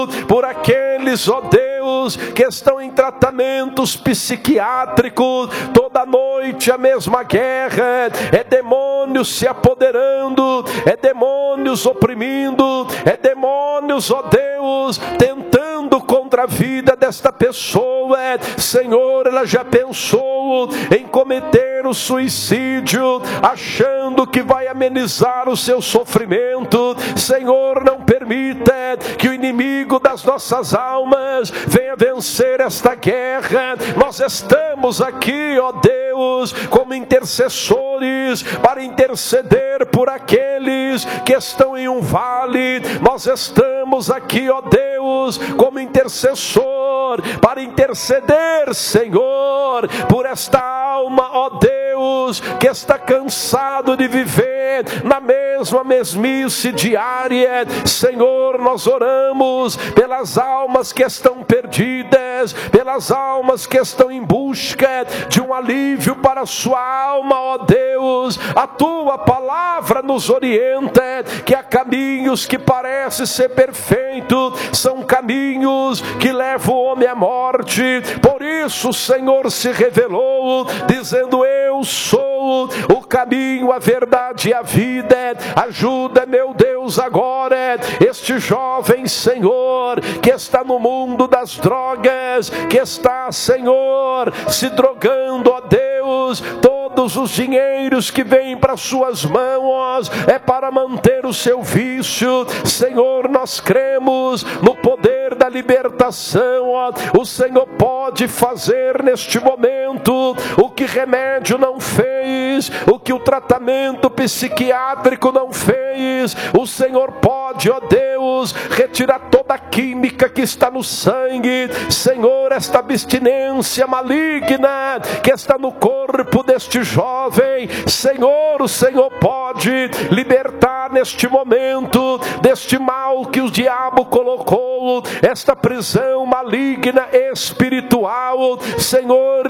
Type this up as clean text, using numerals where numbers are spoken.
por aqueles, ó Deus, que estão em tratamentos psiquiátricos. Toda noite a mesma guerra, é demônios se apoderando, é demônios oprimindo, é demônios, ó Deus, tentando contra a vida desta pessoa. Senhor, ela já pensou em cometer o suicídio, achando que vai amenizar o seu sofrimento. Senhor, não permita que o inimigo das nossas almas venha vencer esta guerra. Nós estamos aqui, ó Deus, como intercessores, para interceder por aqueles que estão em um vale. Nós estamos aqui, ó Deus, como intercessor, para interceder, Senhor, por esta alma, ó Deus, que está cansado de viver na mesma mesmice diária. Senhor, nós oramos pelas almas que estão perdidas, pelas almas que estão em busca de um alívio para a sua alma, ó Deus. A tua palavra nos orienta que há caminhos que parecem ser perfeitos, são caminhos que levam o homem à morte. Por isso o Senhor se revelou, dizendo: eu sou o caminho, a verdade e a vida. Ajuda, meu Deus, agora este jovem, Senhor, que está no mundo das drogas, que está, Senhor, se drogando, ó Deus. Todos os dinheiros que vêm para suas mãos é para manter o seu vício. Senhor, nós cremos no poder da libertação, ó. O Senhor pode fazer neste momento o que remédio não fez, o que o tratamento psiquiátrico não fez. O Senhor pode, ó Deus, retirar toda a química que está no sangue. Senhor, esta abstinência maligna que está no corpo deste jovem, Senhor, o Senhor pode libertar neste momento deste mal que o diabo colocou, esta prisão maligna espiritual. Senhor,